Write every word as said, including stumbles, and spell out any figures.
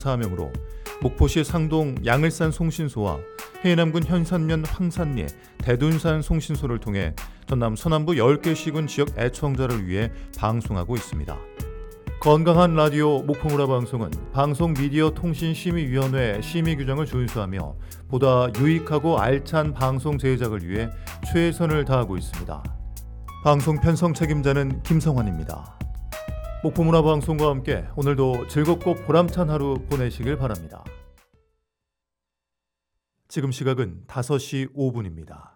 사명으로 목포시 상동 양을산 송신소와 해남군 현산면 황산리의 대둔산 송신소를 통해 전남 서남부 열 개 시군 지역 애청자를 위해 방송하고 있습니다. 건강한 라디오 목포문화방송은 방송미디어통신심의위원회 심의규정을 준수하며 보다 유익하고 알찬 방송 제작을 위해 최선을 다하고 있습니다. 방송 편성 책임자는 김성환입니다. 목포문화방송과 함께 오늘도 즐겁고 보람찬 하루 보내시길 바랍니다. 지금 시각은 다섯 시 오 분입니다.